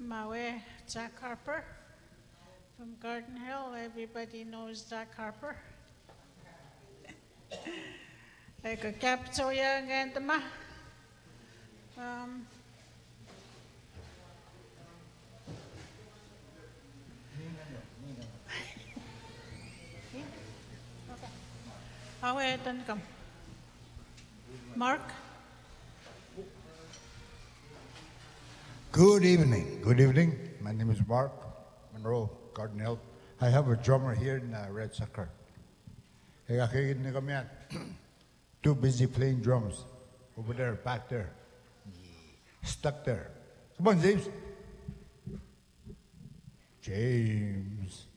Maui, Jack Harper from Garden Hill. Everybody knows Jack Harper. Like capture yang and ma. How come? Mark? Good evening. Good evening. My name is Mark Monroe, Garden Hill. I have a drummer here in Red Sucker. Too busy playing drums. Over there, back there. Stuck there. Come on, James. James.